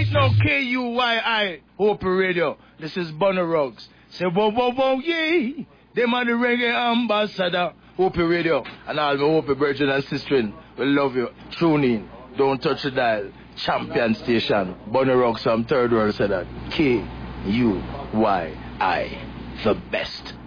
right now, KUYI, Hope Radio. This is Bunny Ruggs. Say, whoa, whoa, whoa, yay. Them are the reggae ambassador, Hope Radio. And all my Hope brethren and sisters, we love you. Tune in. Don't touch the dial. Champion station. Bunny Ruggs from Third World said that. KUYI, the best.